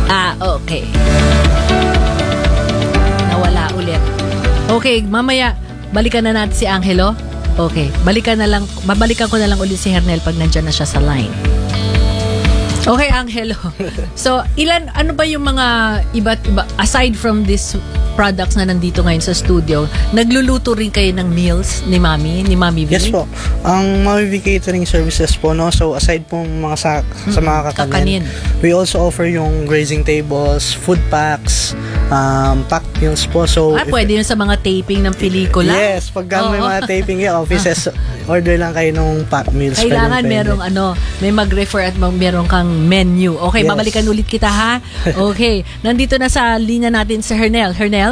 Okay. Nawala ulit. Okay, mamaya, balikan na natin si Angelo. Okay, babalikan ko na lang ulit si Hernel pag nandyan na siya sa line. Okay, Angelo. So, ano ba yung mga iba't iba, aside from this products na nandito ngayon sa studio, nagluluto rin kayo ng meals ni Mami V? Yes po. Ang Mami V Catering Services po, no? So, aside po mga sa mga kakanin, we also offer yung grazing tables, food packs, packed meals po. So, pwede yun sa mga taping ng pelikula? Yes, pagka may mga taping yung offices, order lang kayo nung packed meals. Kailangan merong may mag-refer at merong kang menu. Okay, yes. Babalikan ulit kita, ha? Okay, nandito na sa linya natin si Hernel. Hernel?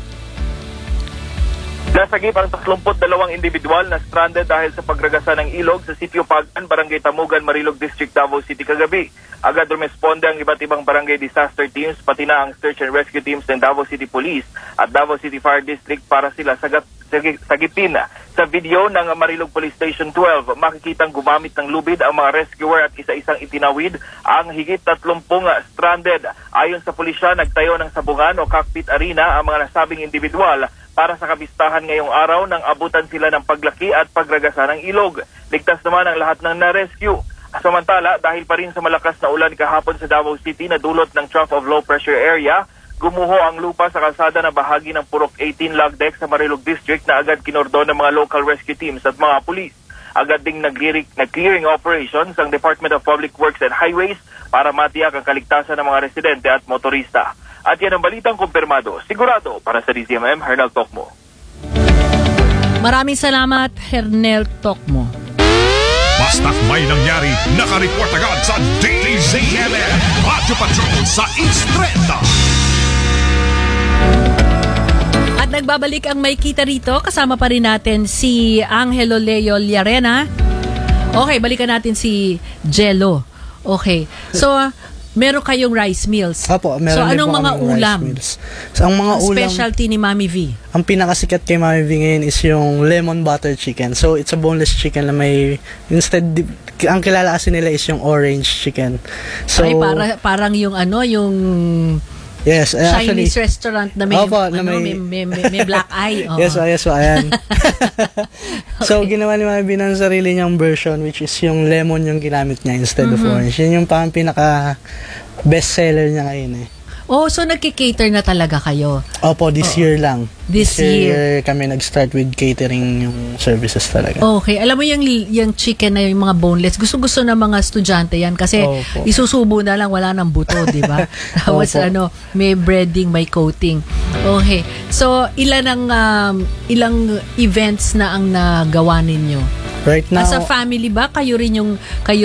Nasagip ang 32 individual na stranded dahil sa pagragasa ng ilog sa Sitio Pagan, Barangay Tamugan, Marilog District, Davao City kagabi. Agad rumesponde ang iba't ibang barangay disaster teams, pati na ang search and rescue teams ng Davao City Police at Davao City Fire District para sila sagipin. Sa video ng Marilog Police Station 12, makikitang gumamit ng lubid ang mga rescuer at isa-isang itinawid ang higit 30 stranded. Ayon sa pulisya, nagtayo ng sabungan o cockpit arena ang mga nasabing individual para sa kabistahan ngayong araw nang abutan sila ng paglaki at pagragasa ng ilog. Ligtas naman ang lahat ng na-rescue. Samantala, dahil pa rin sa malakas na ulan kahapon sa Davao City na dulot ng trough of low pressure area, gumuho ang lupa sa kalsada na bahagi ng Purok 18 Lagdec sa Marilog District na agad kinordon ng mga local rescue teams at mga pulis. Agad ding nag-clearing operations ang Department of Public Works and Highways para matiyak ang kaligtasan ng mga residente at motorista. At yan ang balitang kumpirmado, sigurado para sa DZMM, Hernel Tokmo. Maraming salamat, Hernel Tokmo. Basta't may nangyari, naka-report agad sa DZMM Radio Patrol sa East 30. At nagbabalik ang May Kita rito. Kasama pa rin natin si Angelo Leo Llarena. Okay, balikan natin si Jello. Okay, so meron kayong rice meals. Apo, meron. So anong mga ulam? So, ang mga ulam, specialty ni Mami V. Ang pinakasikat kay Mami V ngayon is yung lemon butter chicken. So it's a boneless chicken na may ang kilala kasi nila is yung orange chicken. So parang yung yung yes, Chinese restaurant na may, opo, may black eye. Oh. Yes, ayan. So, ginawa ni Mami ng sarili niyang version, which is yung lemon yung ginamit niya instead of orange. Yun yung parang pinaka best seller niya ngayon eh. Oh, so nagki-cater na talaga kayo? Opo, this year lang. This year kami nag-start with catering yung services talaga. Okay. Alam mo yung chicken na yung mga boneless, gusto-gusto ng mga estudyante yan kasi isusubo na lang, wala ng buto, di ba? Tapos may breading, may coating. Okay. So, ilang events na ang nagawa ninyo? Right now, as a family ba, kayo rin yung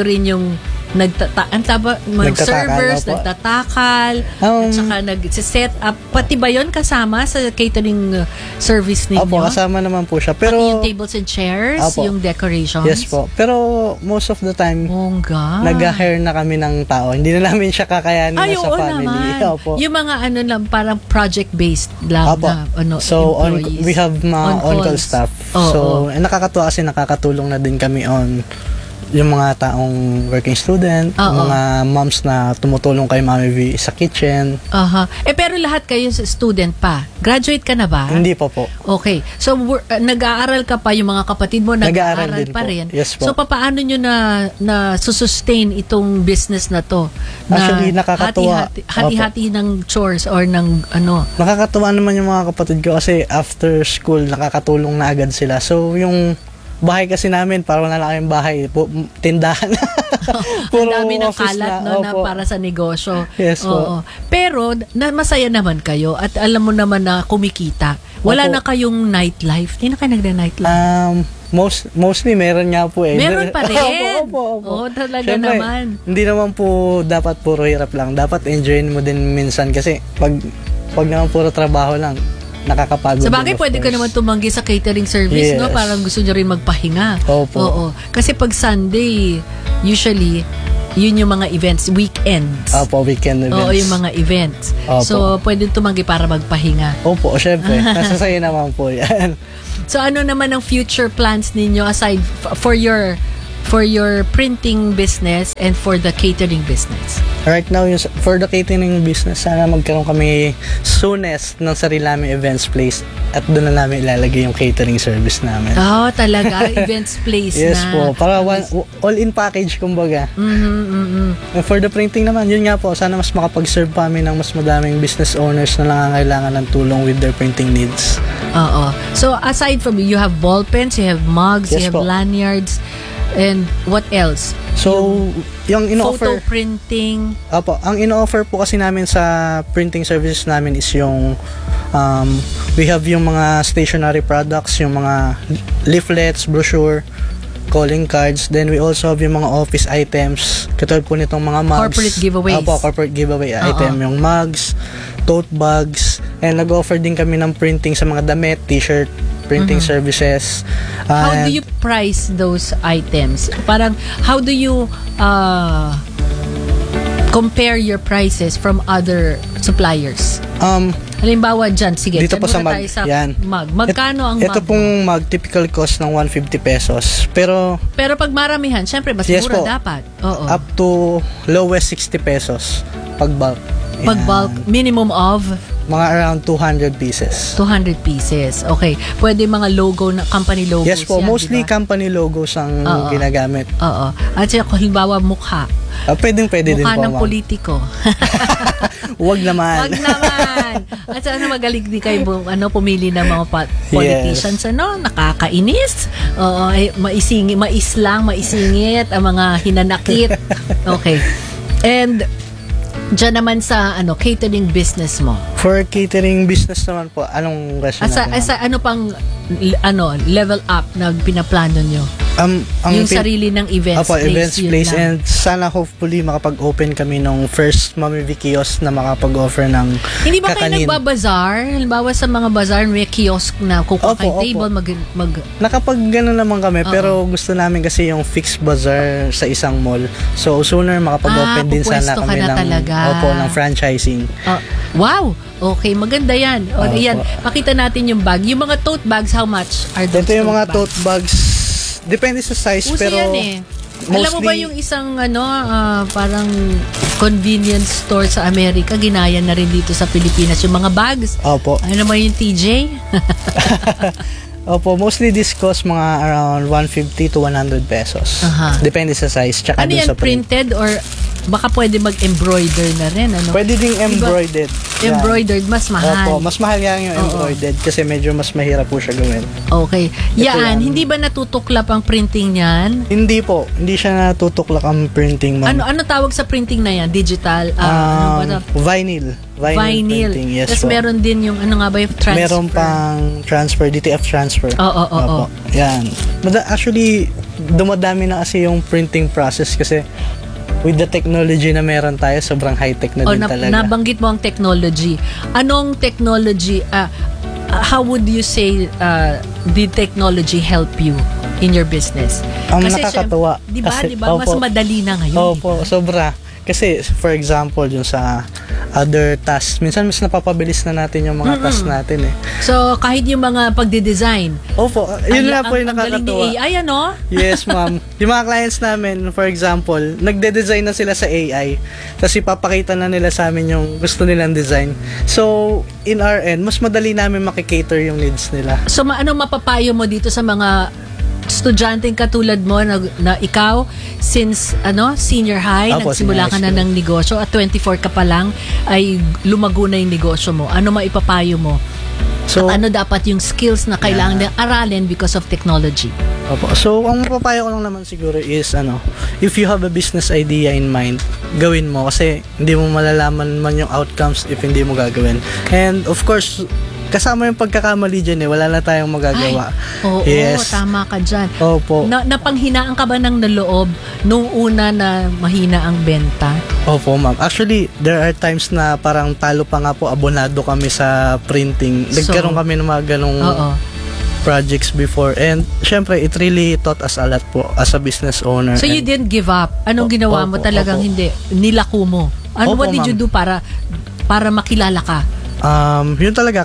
servers, nagtatakal, at saka nag-set up. Pati ba yun kasama sa catering service ninyo? Opo, kasama naman po siya. Pero, pati yung tables and chairs, yung decorations? Yes po. Pero most of the time, nag-hire na kami ng tao. Hindi na namin siya kakayanin sa family. Opo. Yung mga lang, parang project-based lang na so, employees. We have mga on-call staff. So, nakakatuwa kasi nakakatulong na din kami on yung mga taong working student, mga moms na tumutulong kay Mami V sa kitchen. Pero lahat kayo student pa. Graduate ka na ba? Hindi pa po. Okay. So, nag-aaral ka pa, yung mga kapatid mo nag-aaral pa rin. Yes po. So, paano nyo na sustain itong business na to? Actually, nakakatuwa. Hati-hati ng chores or ng Nakakatuwa naman yung mga kapatid ko kasi after school, nakakatulong na agad sila. So, yung bahay kasi namin, parang wala na kayong bahay. Tindahan. Ang dami ng kalat na para sa negosyo. Yes po. Pero, masaya naman kayo at alam mo naman na kumikita. Wala na kayong nightlife. Hindi na kayo nagda-nightlife? Mostly meron nga po eh. Meron pa rin? Opo. Talaga Siyempre, naman. Hindi naman po dapat puro hirap lang. Dapat enjoyin mo din minsan kasi pag naman puro trabaho lang, nakakapagod. Sa bagay, pwede ka naman tumanggi sa catering service, no? Parang gusto nyo rin magpahinga. Opo. Kasi pag Sunday, usually, yun yung mga events, weekends. Opo, weekend events. Yung mga events. Opo. So, pwede tumanggi para magpahinga. Opo, syempre. Nasasaya naman po yan. So, ano naman ang future plans ninyo aside for your for your printing business and for the catering business? Right now, for the catering business, sana magkaroon kami soonest ng sarili namin events place at doon na namin ilalagay yung catering service namin. Oh, talaga? Events place Yes na. po, para all-in package kumbaga. And for the printing naman, yun nga po, sana mas makapag-serve pa kami ng mas madaming business owners na nangangailangan ng tulong with their printing needs. Oo. So, aside from you have ball pens, you have mugs, Yes you have po. lanyards, and what else? So, yung Photo in-offer, printing. Opo, ang in-offer po kasi namin sa printing services namin is yung we have yung mga stationery products, yung mga leaflets, brochure, calling cards. Then we also have yung mga office items. Katulad po nitong mga mugs. Corporate giveaways. Opo, corporate giveaway item. Yung mugs, tote bags. And nag-offer din kami ng printing sa mga damit, t-shirt, printing services. How do And you price those items? Parang, how do you compare your prices from other suppliers? Halimbawa dyan, sige, Dito dyan po sa muna mug, tayo sa yan. mug. Magkano ang mug? Ito pong mug, typical cost ng 150 pesos. Pero Pero pag maramihan, syempre, mas Yes mura po. dapat. Oo. up to lowest 60 pesos pag bulk. Pag Yan. bulk, minimum of Mga around 200 pieces. 200 pieces. Okay. Pwede mga logo, na company logos Yes po, yan, mostly diba? company logos ang Oo. ginagamit. Oo. At siya, kung halimbawa mukha. Pwede din Mukha po, ng ma'am. politiko. Huwag naman. Wag naman. At sana magaling di kayo pumili ng mga politicians, nakakainis. Oo, maisingit ang mga hinanakit. Okay. And dyan naman sa catering business mo. For catering business naman po, anong question natin? Asa ano pang level up na pinaplano nyo? Yung sarili ng events place. Events yun place. lang. And sana hopefully makapag-open kami nung first Mami V kiosk na makapag-offer ng Hindi ba kayo kakanin. nagbabazar? Halimbawa sa mga bazaar, may kiosk na kukuha Opo, kayo table, mag Nakapag gano'n naman kami, Oo. pero gusto namin kasi yung fixed bazaar sa isang mall. So, sooner makapag-open din sana pupwesto ka kami na talaga. ng franchising. wow! Okay, maganda yan. O, Opo. yan. Pakita natin yung bag. Yung mga tote bags, how much are those Ito yung mga bags? tote bags. Depende sa size, Uso pero yan eh. Alam mo ba yung isang parang convenience store sa Amerika, ginaya na rin dito sa Pilipinas yung mga bags. Opo. Ano naman yung TJ? Opo, mostly this cost mga around 150 to 100 pesos. Aha. Depende sa size. Tsaka Ano dun yan, sa print. printed or baka pwede mag-embroider na rin? Ano? Pwede ding embroidered. Yan. Embroidered, mas mahal. Opo, mas mahal yan yung Oo. embroidered kasi medyo mas mahirap po siya gawin. Okay. Yan, yan. hindi ba natutuklap ang printing niyan? Hindi po, hindi siya natutuklak ang printing, ma'am. Ano tawag sa printing na yan? Digital? Ano ba ito? Vinyl. Vinyl. Printing, yes Tapos po. meron din yung ano nga ba yung transfer? Meron pang transfer, DTF transfer. Oo. Opo. Yan. Actually, dumadami na kasi yung printing process kasi with the technology na meron tayo, sobrang high-tech na din talaga. Nabanggit mo ang technology. Anong technology, how would you say the technology help you in your business? Ang nakakatawa. Di ba? Kasi- Mas Opo. madali na ngayon. Opo, sobra. Kasi, for example, yung sa other tasks, minsan mas napapabilis na natin yung mga tasks natin eh. So, kahit yung mga pagde-design. Opo, yun na po yung Ang galing nakakatawa. ni AI, ano? Yes, ma'am. Yung mga clients namin, for example, nagde-design na sila sa AI. Tapos ipapakita na nila sa amin yung gusto nilang design. So, in our end, mas madali namin makikater yung needs nila. So, ano mapapayo mo dito sa mga estudyanteng katulad mo na ikaw since senior high, Opo, nagsimula senior ka high na school. ng negosyo at 24 ka pa lang ay lumago na yung negosyo mo. Ano maipapayo mo? So, At ano dapat yung skills na kailangan ng aralin because of technology? Opo. So, ang mapapayo ko lang naman siguro is, if you have a business idea in mind, gawin mo kasi hindi mo malalaman man yung outcomes if hindi mo gagawin. And, of course, kasama yung pagkakamali dyan wala na tayong magagawa. Oo, Yes. tama ka dyan. Opo. Napanghinaan ka ba ng naloob nung una na mahina ang benta? Opo, ma'am. Actually, there are times na parang talo pa nga po, abonado kami sa printing. Nagkaroon kami ng mga ganong projects before. And, syempre, it really taught us a lot po as a business owner. So you didn't give up? Anong ginawa mo? Opo, Talagang opo. hindi? Nilako mo? Opo, What did you do para makilala ka? Yun talaga,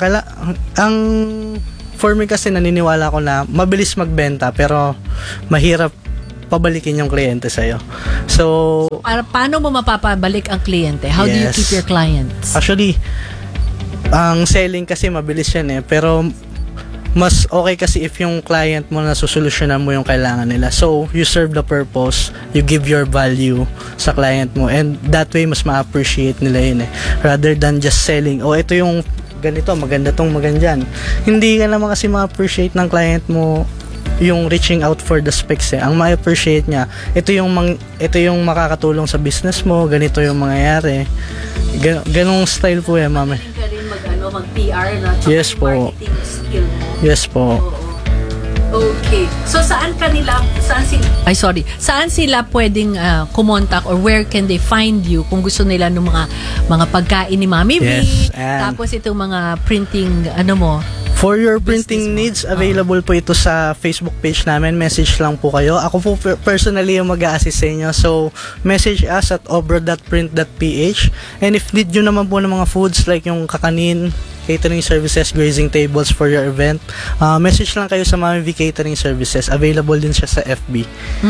for me kasi naniniwala ko na mabilis magbenta pero mahirap pabalikin yung kliyente sa'yo. So, Paano mo mapapabalik ang kliyente? How do you Yes. keep your clients? actually, ang selling kasi mabilis yan pero mas okay kasi if yung client mo nasusolusyonan mo yung kailangan nila. So, you serve the purpose, you give your value sa client mo, and that way mas ma-appreciate nila yun rather than just selling, ito yung ganito, maganda tong magandyan. Hindi ka naman kasi ma-appreciate ng client mo yung reaching out for the specs Ang ma-appreciate niya, ito yung makakatulong sa business mo, ganito yung mangyayari. Ganong style po ma'am. Ka rin mag-PR na Yes po. marketing skill mo. Yes po. Okay. So saan sila pwedeng kumontak, or where can they find you kung gusto nila ng mga pagkain ni Mami V, Yes, and tapos itong mga printing mo. For your Business printing mo. needs, available po ito sa Facebook page namin. Message lang po kayo. Ako po personally yung mag-a-assist sa inyo. So, message us at obra.print.ph. And if need nyo naman po ng mga foods like yung kakanin, catering services, grazing tables for your event, message lang kayo sa Mami V Catering Services. Available din siya sa FB.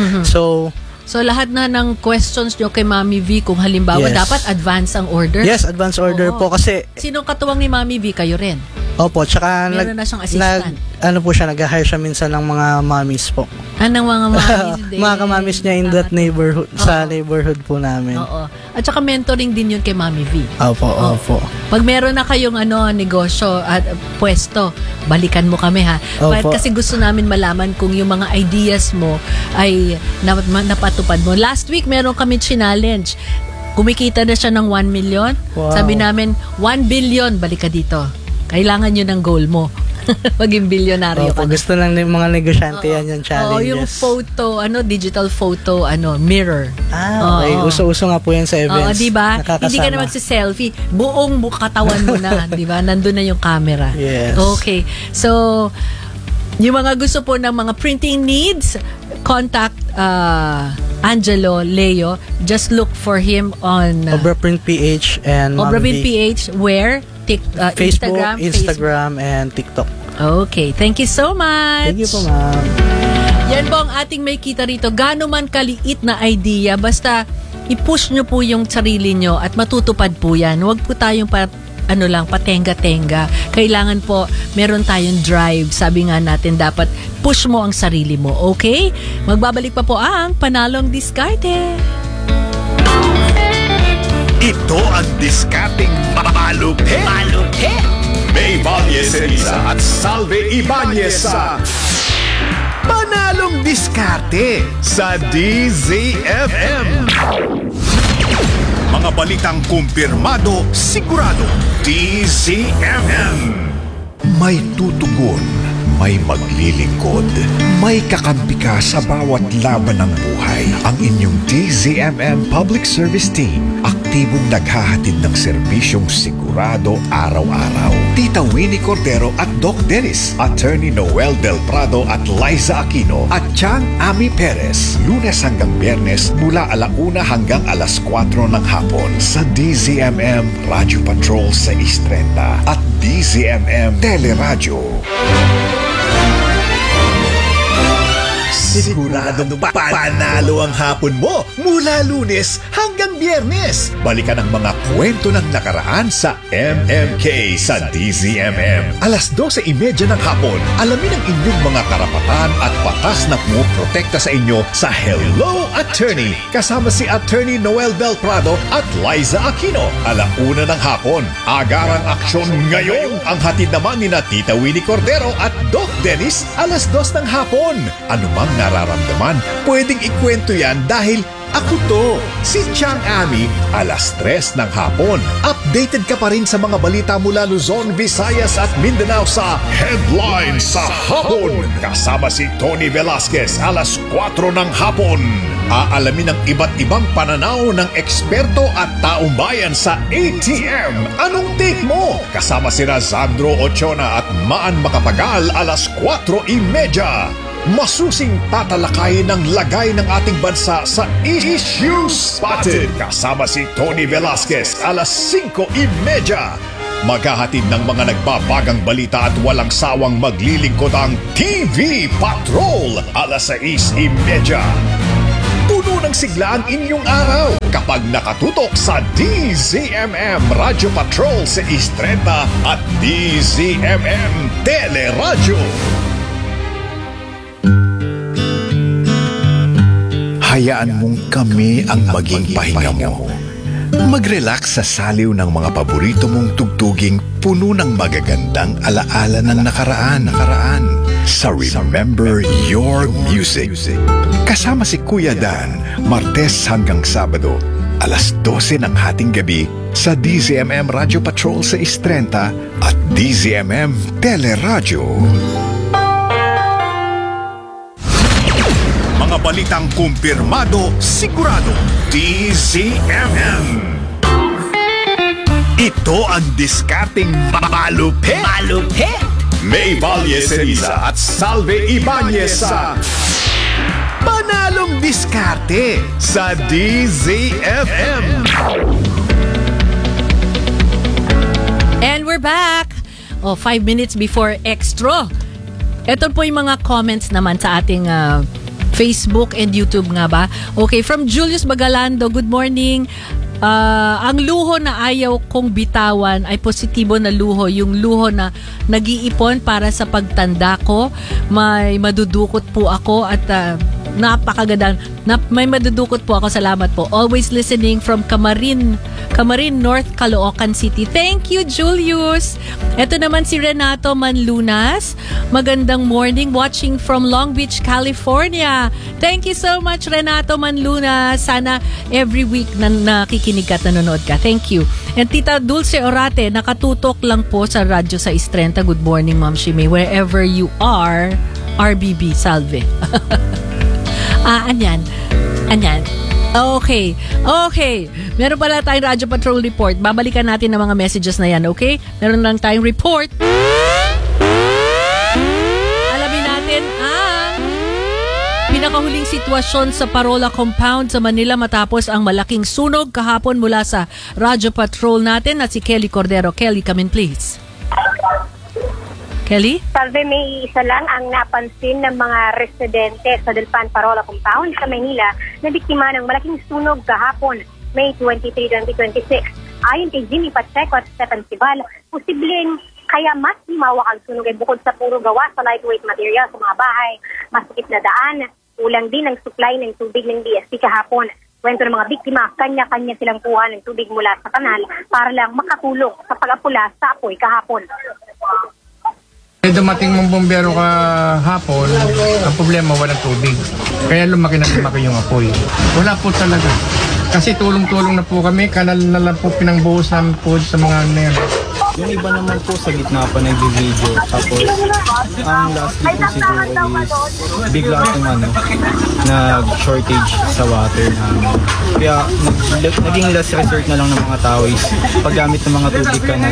So lahat na ng questions nyo kay Mami V, kung halimbawa Yes. dapat advance ang order. Yes, advance order Oo. po kasi Sinong katuwang ni Mami V? Kayo rin. opo, tsaka Meron na siyang assistant. nag-hire siya minsan ng mga mommies po. Anong mga mamis din? Mga kamamis niya in that neighborhood, sa neighborhood po namin. Oo. At saka mentoring din yun kay Mami V. Opo, opo. Pag meron na kayong negosyo at pwesto, balikan mo kami ha. Opo. Kasi gusto namin malaman kung yung mga ideas mo ay napatupad mo. Last week meron kami challenge. Kumikita na siya ng 1 million. Wow. Sabi namin, 1 billion, balik ka dito. Kailangan yun ng goal mo. Maging bilyonaryo ka Opo, na. gusto lang ng mga negosyante yan yung challenges. yung photo, digital photo, mirror. Okay. Oo. Uso-uso nga po yan sa events. Di ba? Nakakasama. Hindi ka na magsi-selfie. Buong katawan mo na, di ba? Nandun na yung camera. Yes. Okay. So, yung mga gusto po ng mga printing needs, contact Angelo Leo. Just look for him on Obra Print PH and Obra Mami Print V. PH, where? Facebook, Instagram, Instagram, and TikTok. Okay. Thank you so much. Thank you po, ma'am. Yan po ang ating may kita rito. Gaano man kaliit na idea, basta i-push nyo po yung sarili nyo at matutupad po yan. Huwag po tayong patenga-tenga. Kailangan po, meron tayong drive. Sabi nga natin, dapat push mo ang sarili mo. Okay? Magbabalik pa po ang Panalong Diskarte. Ito ang discarding malupit. May Ibanez Elisa at Salve Ibanez sa Panalong Diskarte sa DZFM. Mga balitang kumpirmado, sigurado. DZFM. May tutugon, may maglilingkod, may kakampi ka sa bawat laban ng buhay. Ang inyong DZMM Public Service Team, aktibong naghahatid ng serbisyong sigurado araw-araw. Tita Winnie Cordero at Doc Dennis, Attorney Noel Del Prado at Liza Aquino, at Chang Ami Perez, Lunes hanggang Biyernes mula 1:00 hanggang 4:00 ng hapon sa DZMM Radio Patrol 630 at DZMM Teleradyo. Siguradong panalo ang hapon mo mula Lunes hanggang Biyernes. Balikan ang mga kwento ng nakaraan sa MMK sa DZMM. 12:30 ng hapon, alamin ang inyong mga karapatan at batas na pumoprotekta sa inyo sa Hello Attorney. Kasama si Attorney Noel Del Prado at Liza Aquino. 1:00 ng hapon, agarang aksyon ngayon. Ang hatid naman ni Tita Winnie Cordero at Doc Dennis, 2:00 ng hapon. Anumang nararamdaman, pwedeng ikwento yan dahil ako to, si Chang Ami, 3:00 ng hapon. Updated ka pa rin sa mga balita mula Luzon, Visayas at Mindanao sa Headlines sa Hapon. Kasama si Tony Velasquez, 4:00 ng hapon. Aalamin ang iba't ibang pananaw ng eksperto at taong bayan sa ATM. Anong take mo? Kasama si Razandro Ochona at Maan Makapagal, 4:30. Masusing tatalakayin ng lagay ng ating bansa sa Issue Spotted. Kasama si Tony Velasquez, 5:30. Maghahatid ng mga nagbabagang balita at walang sawang maglilingkod ang TV Patrol, 6:30. ng sigla ang inyong araw kapag nakatutok sa DZMM Radio Patrol sa Istreta at DZMM Teleradyo. Hayaan mong kami ang maging pahinga mo. Mag-relax sa saliw ng mga paborito mong tugtuging puno ng magagandang alaala ng nakaraan sa Remember Your Music. Kasama si Kuya Dan, Martes hanggang Sabado, alas 12 ng hating gabi sa DZMM Radio Patrol sa Istrenta at DZMM Teleradyo. Mga balitang kumpirmado, sigurado, DZMM. Ito ang diskarting malupit. May Valle Ceriza at Salve Ibanez sa Panalong Diskarte sa DZMM. And we're back. 5 minutes before extra. Ito po yung mga comments naman sa ating Facebook and YouTube nga ba? Okay, from Julius Bagalando, good morning. Ang luho na ayaw kong bitawan ay positibo na luho. Yung luho na nag-iipon para sa pagtanda ko. May madudukot po ako at napakaganda. May madudukot po ako. Salamat po. Always listening from Camarin, North Caloocan City. Thank you, Julius. Ito naman si Renato Manlunas. Magandang morning, watching from Long Beach, California. Thank you so much, Renato Manlunas. Sana every week na nakikinig ka at nanonood ka. Thank you. And Tita Dulce Orate, nakatutok lang po sa radyo sa Istrenta. Good morning, Ma'am Shimei. Wherever you are, RBB, salve. Anyan. Okay. Meron pala tayong Radyo Patrol Report. Babalikan natin ang mga messages na yan, okay? Meron lang tayong report. Alamin natin ang pinakahuling sitwasyon sa Parola Compound sa Manila matapos ang malaking sunog kahapon mula sa Radyo Patrol natin at si Kelly Cordero. Kelly, come in please. Kelly? Salve, may isa lang ang napansin ng mga residente sa Delpan Parola Compound sa Maynila na biktima ng malaking sunog kahapon, May 23, 2026. Ayon kay Jimmy Pacheco at Stephen Sival, posibleng kaya mas himawak ang sunog ay bukod sa puro gawa sa lightweight material sa mga bahay, masikip na daan, kulang din ang supply ng tubig ng DSP kahapon. Kwento ng mga biktima, kanya-kanya silang kuha ng tubig mula sa kanal para lang makatulong sa pag-apula sa apoy kahapon. Dumating mong bombero kahapon, ang problema walang tubig. Kaya lumaki yung apoy. Wala po talaga. Kasi tulong-tulong na po kami, kanal na lang po pinangbuhusan po sa mga nayan. Yung iba naman po sa gitna pa nag-video. Tapos, ang last day po siguro is bigla itong nag-shortage sa water namin. Kaya naging last resort na lang ng mga tao is paggamit ng mga tubig kanal.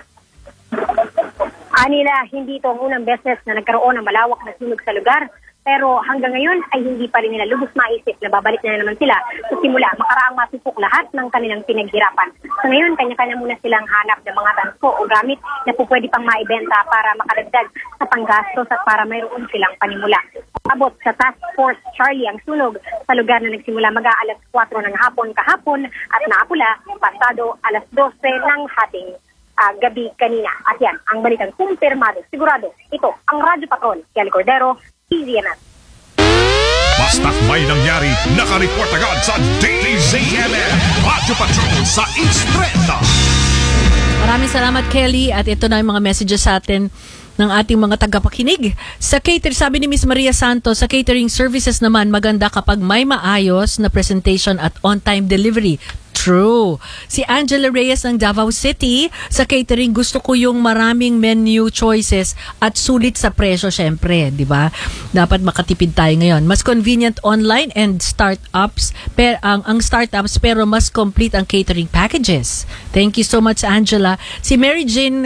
Anila, hindi ito ang unang beses na nagkaroon ng malawak na sunog sa lugar. Pero hanggang ngayon ay hindi pa rin nila lubos maisip na babalik na naman sila sa simula makaraang masupok lahat ng kanilang pinaghirapan. So ngayon, kanya-kanya muna silang hanap ng mga tanso o gamit na po pwede pang maibenta para makadagdag sa panggastos at para mayroon silang panimula. Abot sa Task Force Charlie ang sunog sa lugar na nagsimula mag-aalas 4 ng hapon kahapon at naapula pasado alas 12 ng hating gabi kanina. At yan, ang balitang kumpirmado. Sigurado, ito ang Radyo Patrol. Kelly Cordero, DZMM. Basta't may nangyari, nakareport agad sa DZMM Radio Patrol sa Istreta. Maraming salamat, Kelly. At ito na yung mga messages sa atin ng ating mga tagapakinig. Sa cater, sabi ni Miss Maria Santos, sa catering services naman, maganda kapag may maayos na presentation at on-time delivery. True. Si Angela Reyes ng Davao City, sa catering gusto ko yung maraming menu choices at sulit sa presyo syempre, di ba? Dapat makatipid tayo ngayon. Mas convenient online and startups, ang startups pero mas complete ang catering packages. Thank you so much, Angela. Si Mary Jane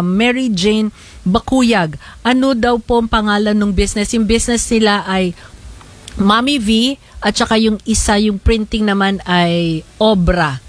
Bakuyag, ano daw po ang pangalan ng business? Yung business nila ay Mami V at saka yung isa, yung printing naman ay Obra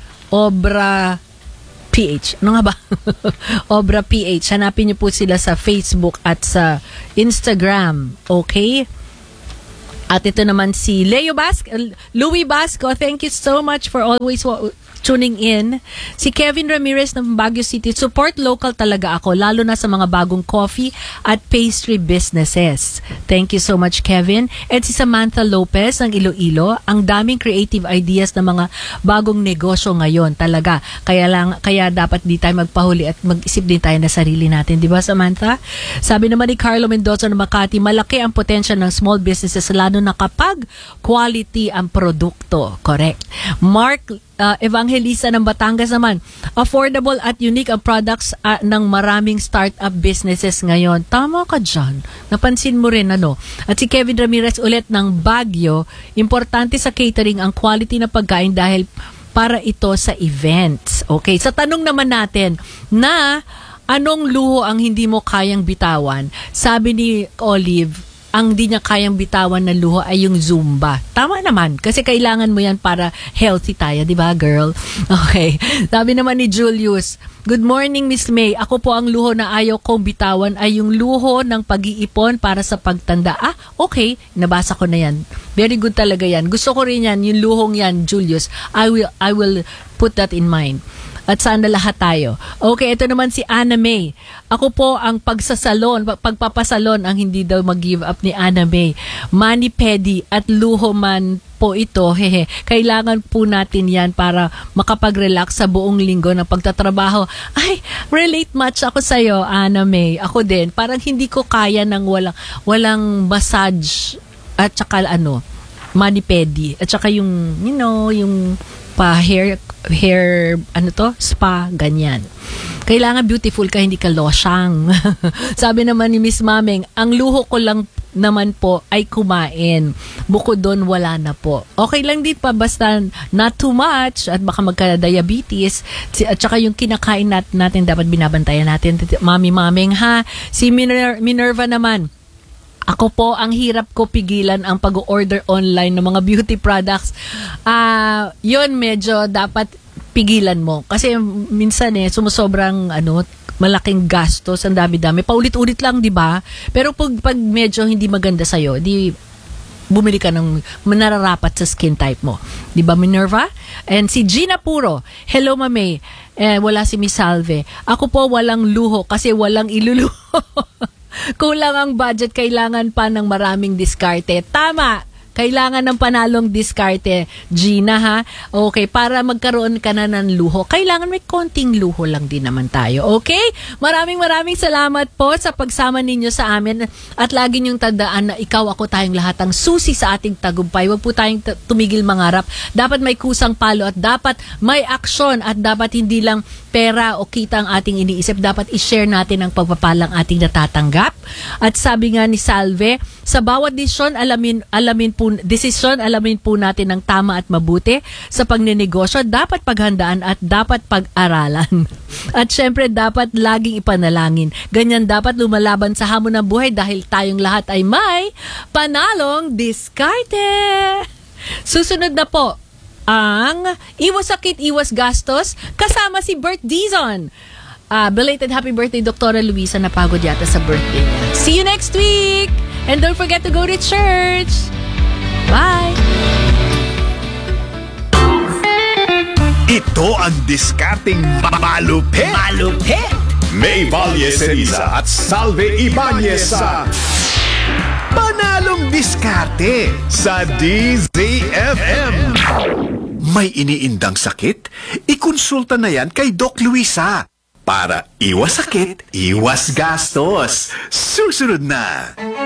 PH. Ano nga ba? Obra PH. Hanapin niyo po sila sa Facebook at sa Instagram. Okay? At ito naman si Louie Basco. Thank you so much for always tuning in. Si Kevin Ramirez ng Baguio City, support local talaga ako, lalo na sa mga bagong coffee at pastry businesses. Thank you so much, Kevin. And si Samantha Lopez ng Iloilo, ang daming creative ideas ng mga bagong negosyo ngayon talaga. Kaya dapat di tayo magpahuli at mag-isip din tayo na sarili natin. Di ba, Samantha? Sabi naman ni Carlo Mendoza ng Makati, malaki ang potential ng small businesses lalo na kapag quality ang produkto. Correct. Mark Evangelista ng Batangas naman, affordable at unique ang products ng maraming startup businesses ngayon. Tama ka dyan. Napansin mo rin, ano? At si Kevin Ramirez ulit ng Baguio, importante sa catering ang quality na pagkain dahil para ito sa events. Okay, sa tanong naman natin na anong luho ang hindi mo kayang bitawan? Sabi ni Olive, ang di niya kayang bitawan na luho ay yung Zumba. Tama naman, kasi kailangan mo yan para healthy tayo, di ba, girl? Okay. Sabi naman ni Julius, good morning, Miss May. Ako po ang luho na ayaw kong bitawan ay yung luho ng pag-iipon para sa pagtanda. Okay. Nabasa ko na yan. Very good talaga yan. Gusto ko rin yan, yung luhong yan, Julius. I will put that in mind. At sana lahat tayo. Okay, ito naman si Anna May. Ako po ang pagpapasalon ang hindi daw mag-give up ni Anna May. Mani pedi at luho man po ito. Hehe. Kailangan po natin yan para makapag-relax sa buong linggo ng pagtatrabaho. Ay, relate much ako sa'yo, Anna May. Ako din. Parang hindi ko kaya ng walang massage at saka mani pedi. At saka yung, yung hair spa, ganyan. Kailangan beautiful ka, hindi ka losyang. Sabi naman ni Miss Mameng, ang luho ko lang naman po ay kumain. Bukod doon, wala na po. Okay lang din pa, basta not too much at baka magka-diabetes. At saka yung kinakain natin dapat binabantayan natin. Mami Mameng, ha? Si Minerva naman, ako po, ang hirap ko pigilan ang pag-order online ng mga beauty products. Yun, medyo dapat pigilan mo. Kasi minsan sumusobrang malaking gastos, ang dami-dami. Paulit-ulit lang, di ba? Pero pag medyo hindi maganda sa'yo, di bumili ka ng nararapat sa skin type mo. Di ba, Minerva? And si Gina Puro, hello, Mame. Wala si Miss Salve. Ako po, walang luho kasi walang iluluho. Kulang ang budget, kailangan pa ng maraming diskarte. Tama! Kailangan ng panalong diskarte, Gina, ha? Okay, para magkaroon ka na ng luho, kailangan may konting luho lang din naman tayo. Okay? Maraming salamat po sa pagsama ninyo sa amin at lagi niyong tandaan na ikaw, ako, tayong lahat ang susi sa ating tagumpay. Huwag po tayong tumigil mangarap. Dapat may kusang palo at dapat may aksyon at dapat hindi lang pera o kita ang ating iniisip. Dapat i-share natin ang pagpapalang ating natatanggap. At sabi nga ni Salve, sa bawat desisyon, alamin po natin ang tama at mabuti sa pagnenegosyo, dapat paghandaan at dapat pag-aralan. At syempre, dapat laging ipanalangin. Ganyan dapat lumalaban sa hamon ng buhay dahil tayong lahat ay may panalong diskarte. Susunod na po ang Iwas Sakit, Iwas Gastos kasama si Bert Dizon. Belated happy birthday, Dr. Luisa. Napagod yata sa birthday niya. See you next week! And don't forget to go to church! Bye! Ito ang diskarting malupit. May Valle Ceriza at Salve Ibanez sa Panalong Diskarte sa DZFM. May iniindang sakit? Ikonsulta na yan kay Doc Luisa. Para iwas sakit, iwas gastos. Susunod na.